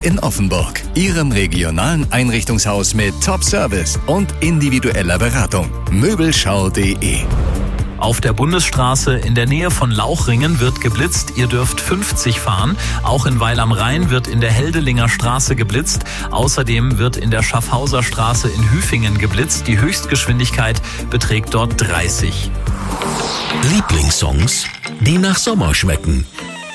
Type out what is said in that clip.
in Offenburg, Ihrem regionalen Einrichtungshaus mit Top-Service und individueller Beratung. Möbelschau.de. Auf der Bundesstraße in der Nähe von Lauchringen wird geblitzt. Ihr dürft 50 fahren. Auch in Weil am Rhein wird in der Heldelinger Straße geblitzt. Außerdem wird in der Schaffhauser Straße in Hüfingen geblitzt. Die Höchstgeschwindigkeit beträgt dort 30. Lieblingssongs, die nach Sommer schmecken.